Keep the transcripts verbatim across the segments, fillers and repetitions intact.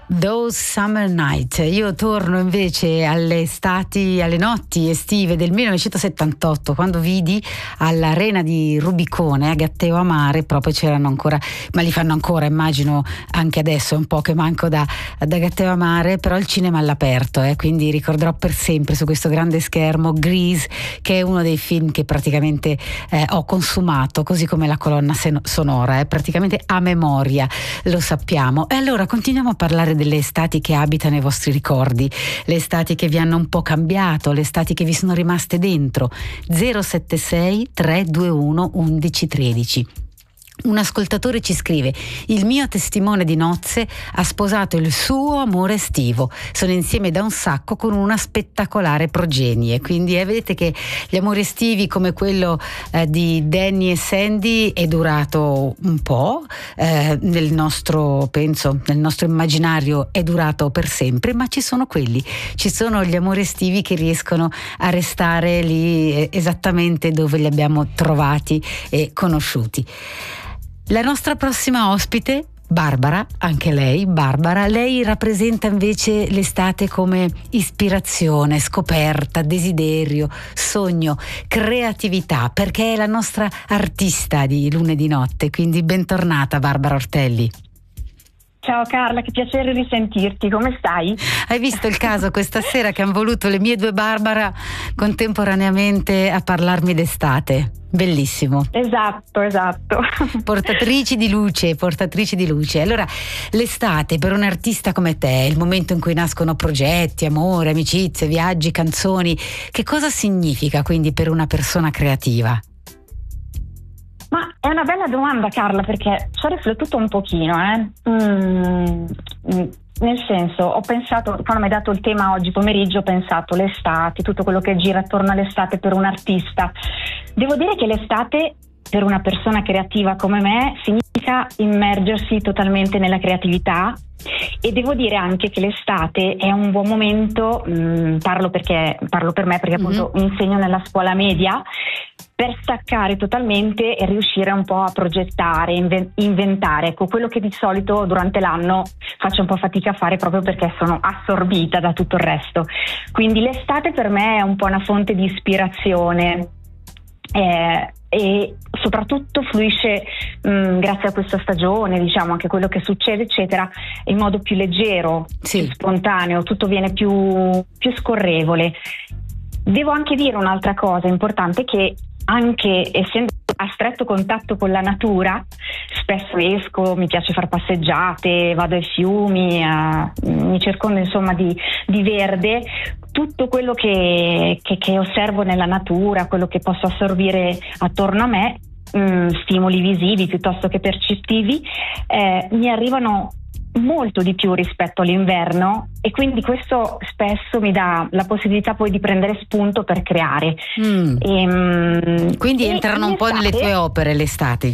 Those Summer Night. Io torno invece alle estati, alle notti estive del millenovecentosettantotto, quando vidi all'Arena di Rubicone a Gatteo Amare, proprio c'erano ancora, ma li fanno ancora immagino anche adesso, è un po' che manco da, da Gatteo Amare, però il cinema all'aperto, eh, quindi ricorderò per sempre su questo grande schermo Grease, che è uno dei film che praticamente eh, ho consumato, così come la colonna sen- sonora, eh, praticamente a memoria, lo sappiamo. E allora continuiamo a parlare delle estati che abitano i vostri ricordi, le estati che vi hanno un po' cambiato, le estati che vi sono rimaste dentro. zero sette sei tre due uno undici tredici. Un ascoltatore ci scrive: il mio testimone di nozze ha sposato il suo amore estivo, sono insieme da un sacco con una spettacolare progenie, quindi eh, vedete che gli amori estivi come quello eh, di Danny e Sandy è durato un po', eh, nel nostro, penso, nel nostro immaginario è durato per sempre, ma ci sono quelli, ci sono gli amori estivi che riescono a restare lì eh, esattamente dove li abbiamo trovati e conosciuti. La nostra prossima ospite, Barbara, anche lei, Barbara, lei rappresenta invece l'estate come ispirazione, scoperta, desiderio, sogno, creatività, perché è la nostra artista di lunedì notte, quindi bentornata Barbara Ortelli. Ciao Carla, che piacere risentirti, come stai? Hai visto il caso questa sera che hanno voluto le mie due Barbara contemporaneamente a parlarmi d'estate? Bellissimo. Esatto, esatto. Portatrici di luce, portatrici di luce. Allora, l'estate per un artista come te è il momento in cui nascono progetti, amore, amicizie, viaggi, canzoni. Che cosa significa quindi per una persona creativa? Ma è una bella domanda, Carla, perché ci ho riflettuto un pochino, eh. Mm, nel senso, ho pensato, quando mi hai dato il tema oggi pomeriggio, ho pensato l'estate, tutto quello che gira attorno all'estate per un artista. Devo dire che l'estate per una persona creativa come me significa immergersi totalmente nella creatività, e devo dire anche che l'estate è un buon momento, mh, parlo perché parlo per me perché appunto mm-hmm. insegno nella scuola media, per staccare totalmente e riuscire un po' a progettare, inven- inventare, ecco, quello che di solito durante l'anno faccio un po' fatica a fare proprio perché sono assorbita da tutto il resto. Quindi l'estate per me è un po' una fonte di ispirazione, eh, e soprattutto fluisce mh, grazie a questa stagione, diciamo, anche quello che succede eccetera, in modo più leggero, sì. più spontaneo, tutto viene più, più scorrevole. Devo anche dire un'altra cosa importante, che anche essendo a stretto contatto con la natura, spesso esco, mi piace far passeggiate, vado ai fiumi, eh, mi circondo insomma di, di verde, tutto quello che, che, che osservo nella natura, quello che posso assorbire attorno a me, mh, stimoli visivi piuttosto che percettivi, eh, mi arrivano molto di più rispetto all'inverno, e quindi questo spesso mi dà la possibilità poi di prendere spunto per creare. Mm. E, quindi e entrano un po' nelle tue opere l'estate.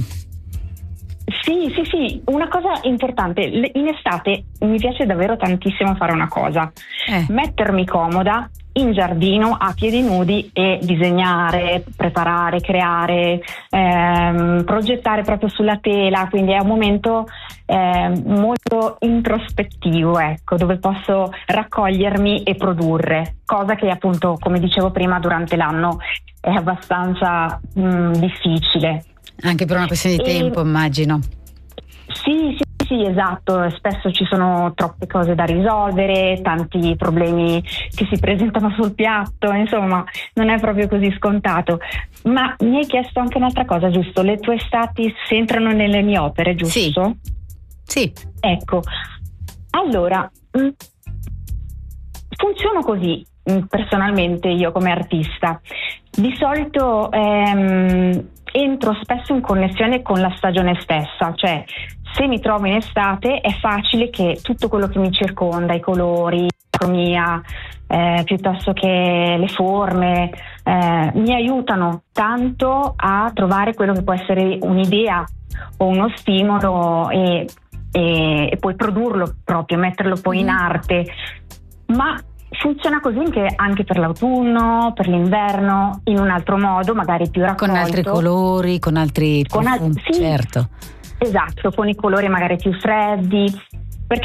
Sì, sì, sì, una cosa importante, in estate mi piace davvero tantissimo fare una cosa, eh. mettermi comoda in giardino a piedi nudi e disegnare, preparare, creare, ehm, progettare proprio sulla tela, quindi è un momento eh, molto introspettivo, ecco, dove posso raccogliermi e produrre, cosa che appunto, come dicevo prima, durante l'anno è abbastanza mh, difficile. Anche per una questione di e... tempo, immagino. Sì, sì, sì, esatto, spesso ci sono troppe cose da risolvere, tanti problemi che si presentano sul piatto, insomma, non è proprio così scontato. Ma mi hai chiesto anche un'altra cosa, giusto? Le tue estati si entrano nelle mie opere, giusto? Sì. Sì. Ecco, allora, mh, funziono così, mh, personalmente io come artista. Di solito ehm, entro spesso in connessione con la stagione stessa, cioè se mi trovo in estate è facile che tutto quello che mi circonda, i colori, la cromia, eh, piuttosto che le forme, eh, mi aiutano tanto a trovare quello che può essere un'idea o uno stimolo, e, e, e poi produrlo proprio, metterlo poi in arte. Ma funziona così anche, anche per l'autunno, per l'inverno, in un altro modo, magari più raccolto. Con altri colori, con altri con profumi, al- sì, certo. Esatto, con i colori magari più freddi, perché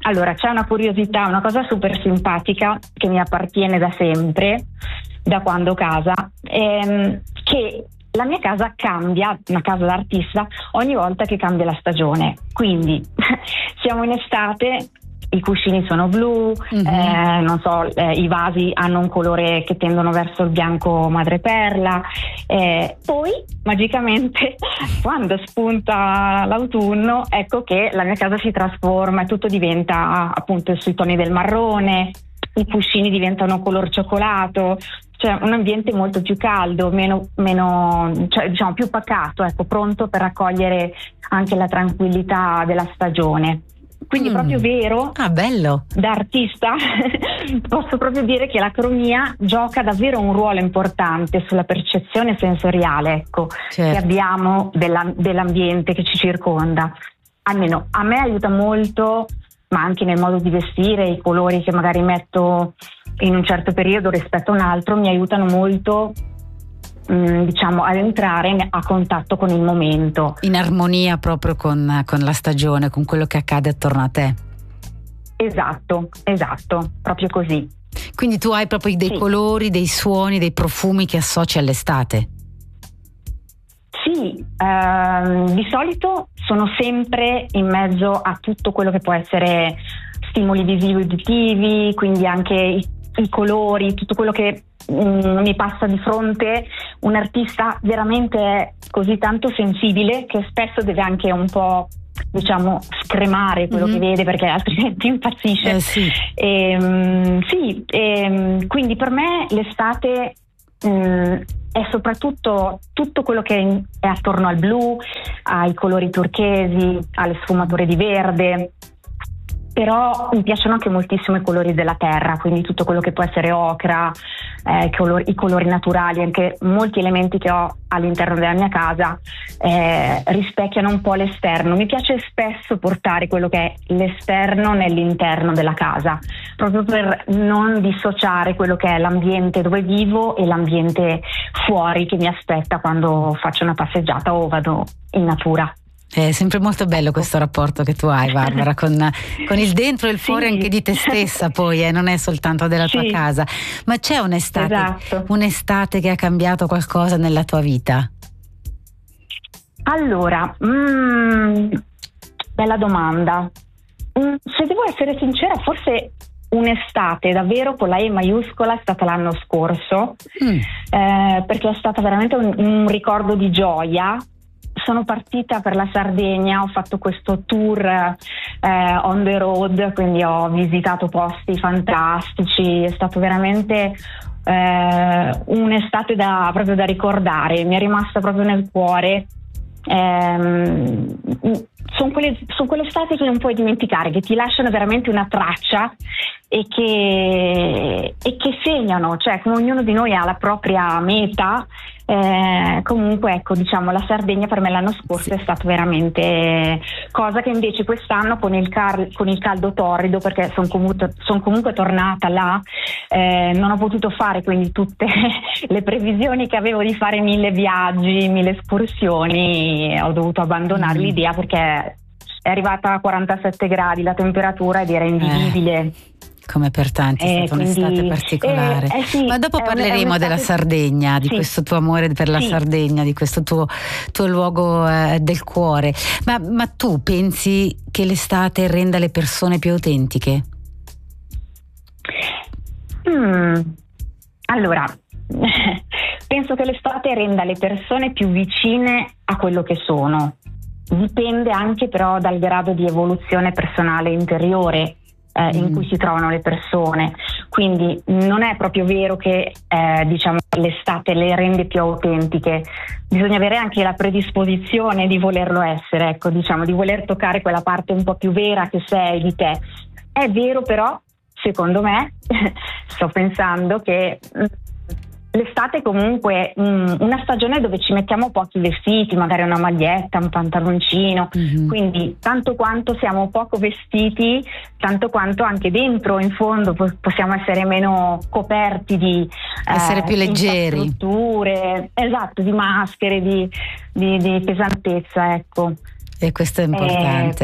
allora c'è una curiosità, una cosa super simpatica che mi appartiene da sempre, da quando casa, ehm, che la mia casa cambia, una casa d'artista, ogni volta che cambia la stagione. Quindi siamo in estate, i cuscini sono blu, mm-hmm. eh, non so, eh, i vasi hanno un colore che tendono verso il bianco madreperla, eh, poi magicamente quando spunta l'autunno, ecco che la mia casa si trasforma e tutto diventa appunto sui toni del marrone, i cuscini diventano color cioccolato, cioè un ambiente molto più caldo, meno, meno cioè, diciamo più pacato, ecco, pronto per accogliere anche la tranquillità della stagione. Quindi mm. proprio vero, ah, bello. Da artista posso proprio dire che la cromia gioca davvero un ruolo importante sulla percezione sensoriale, ecco, certo. che abbiamo della, dell'ambiente che ci circonda. Almeno a me aiuta molto, ma anche nel modo di vestire, i colori che magari metto in un certo periodo rispetto a un altro mi aiutano molto, mh, diciamo, ad entrare a contatto con il momento. In armonia proprio con, con la stagione, con quello che accade attorno a te. Esatto, esatto, proprio così. Quindi tu hai proprio dei sì. colori, dei suoni, dei profumi che associ all'estate? Sì, ehm, di solito sono sempre in mezzo a tutto quello che può essere stimoli visivi e uditivi, quindi anche i, i colori, tutto quello che mh, mi passa di fronte. Un artista veramente è così tanto sensibile che spesso deve anche un po', diciamo, scremare quello mm-hmm. che vede, perché altrimenti impazzisce. Eh, sì, e, mh, sì e, quindi per me l'estate mh, è soprattutto tutto quello che è attorno al blu, ai colori turchesi, alle sfumature di verde, però mi piacciono anche moltissimo i colori della terra, quindi tutto quello che può essere ocra, eh, colori, i colori naturali, anche molti elementi che ho all'interno della mia casa eh, rispecchiano un po' l'esterno. Mi piace spesso portare quello che è l'esterno nell'interno della casa, proprio per non dissociare quello che è l'ambiente dove vivo e l'ambiente fuori che mi aspetta quando faccio una passeggiata o vado in natura. È sempre molto bello questo rapporto che tu hai, Barbara, con, con il dentro e il fuori, sì. anche di te stessa poi, eh, non è soltanto della sì. tua casa. Ma c'è un'estate, esatto. un'estate che ha cambiato qualcosa nella tua vita? Allora, mm, bella domanda. Mm, se devo essere sincera, forse un'estate davvero con la E maiuscola è stata l'anno scorso, mm. eh, perché è stata veramente un, un ricordo di gioia. Sono partita per la Sardegna, ho fatto questo tour eh, on the road, quindi ho visitato posti fantastici, è stato veramente eh, un'estate da, proprio da ricordare, mi è rimasta proprio nel cuore. Eh, sono quelle, sono quelle estate che non puoi dimenticare, che ti lasciano veramente una traccia e che, e che segnano, cioè come ognuno di noi ha la propria meta. Eh, comunque ecco, diciamo, la Sardegna per me l'anno scorso è stato veramente cosa che invece quest'anno con il, car- con il caldo torrido, perché sono comunque, son comunque tornata là, eh, non ho potuto fare quindi tutte le previsioni che avevo di fare mille viaggi, mille escursioni, ho dovuto abbandonare mm. l'idea perché è arrivata a quarantasette gradi la temperatura ed era invivibile. Eh. Come per tanti è stata quindi, un'estate particolare. Eh, eh sì, ma dopo parleremo un, della Sardegna, di sì. questo tuo amore per la sì. Sardegna, di questo tuo, tuo luogo eh, del cuore. Ma, ma tu pensi che l'estate renda le persone più autentiche? Mm. Allora, penso che l'estate renda le persone più vicine a quello che sono. Dipende anche però dal grado di evoluzione personale interiore Eh, in cui si trovano le persone, quindi non è proprio vero che eh, diciamo l'estate le rende più autentiche, bisogna avere anche la predisposizione di volerlo essere, ecco, diciamo, di voler toccare quella parte un po' più vera che sei di te. È vero però, secondo me, sto pensando che l'estate è comunque mh, una stagione dove ci mettiamo pochi vestiti, magari una maglietta, un pantaloncino, mm-hmm. quindi tanto quanto siamo poco vestiti, tanto quanto anche dentro in fondo po- possiamo essere meno coperti di essere eh, più leggeri, strutture, esatto, di maschere, di, di, di pesantezza, ecco. E questo è importante. Eh,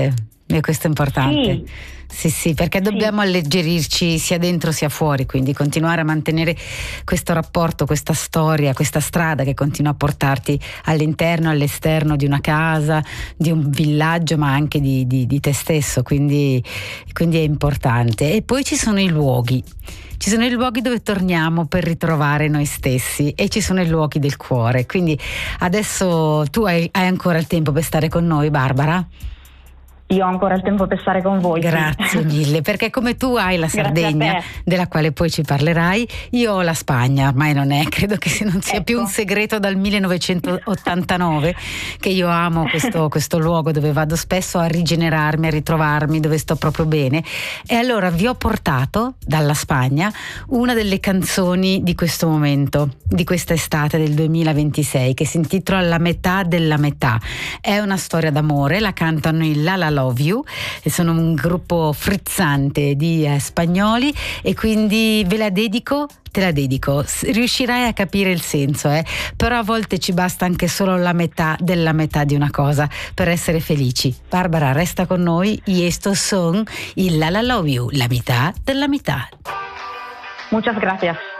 e questo è importante. Sì. Sì, sì, perché dobbiamo sì. alleggerirci sia dentro sia fuori, quindi continuare a mantenere questo rapporto, questa storia, questa strada che continua a portarti all'interno, all'esterno di una casa, di un villaggio, ma anche di, di, di te stesso, quindi, quindi è importante. E poi ci sono i luoghi. Ci sono i luoghi dove torniamo per ritrovare noi stessi e ci sono i luoghi del cuore. Quindi adesso tu hai, hai ancora il tempo per stare con noi, Barbara? Io ho ancora il tempo per stare con voi. Grazie sì. mille, perché come tu hai la Sardegna, della quale poi ci parlerai, io ho la Spagna, ormai non è, credo che non sia ecco. più un segreto dal millenovecentottantanove che io amo questo, questo luogo dove vado spesso a rigenerarmi, a ritrovarmi, dove sto proprio bene. E allora vi ho portato dalla Spagna una delle canzoni di questo momento, di questa estate del duemilaventisei, che si intitola La metà della metà. È una storia d'amore, la cantano i La La Love You, e sono un gruppo frizzante di eh, spagnoli, e quindi ve la dedico, te la dedico. Riuscirai a capire il senso, eh? Però a volte ci basta anche solo la metà della metà di una cosa per essere felici. Barbara, resta con noi, y estos son il La La Love You, la metà della metà. Muchas gracias.